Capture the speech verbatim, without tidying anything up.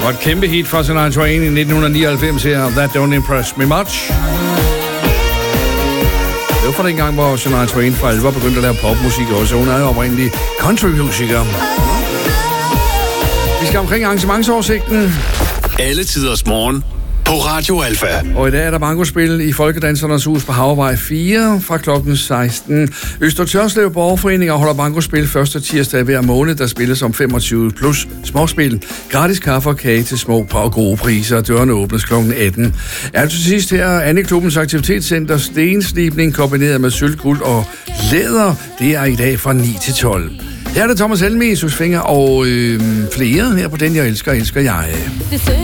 var et kæmpe hit fra Shania Twain i nitten nioghalvfems her, That Don't Impress Me Much. Det var fra den gang, hvor Shania Twain for alvor begyndte at lave popmusik også. Hun er jo oprindelig countrymusiker. Vi skal omkring arrangementsoversigten. Alle tiders morgen på Radio Alfa. Og i dag er der bankospil i Folkedansernes Hus på Havvej fire fra klokken seksten. Øster Tørslev Borgerforening holder bankospil første tirsdag hver måned, der spilles om femogtyve plus småspil. Gratis kaffe og kage til små og gode priser. Dørene åbnes klokken atten. Er til sidst her Anneklubbens aktivitetscenter Stenslibning kombineret med sølv, guld og læder. Det er i dag fra ni til tolv. Her er det Thomas Helmi, Sus Finger og øh, flere her på Den Jeg Elsker, Elsker Jeg.